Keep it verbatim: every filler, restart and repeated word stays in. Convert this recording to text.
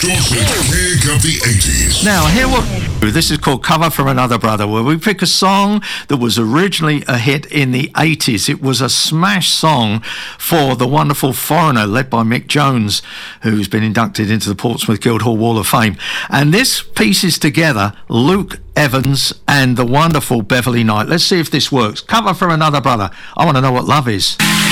Distorted kick of the eighties. Now, here what this is called Cover from Another Brother, where we pick a song that was originally a hit in the eighties. It was a smash song for the wonderful Foreigner, led by Mick Jones, who's been inducted into the Portsmouth Guildhall Wall of Fame. And this pieces together Luke Evans and the wonderful Beverly Knight. Let's see if this works. Cover from Another Brother. I want to know what love is.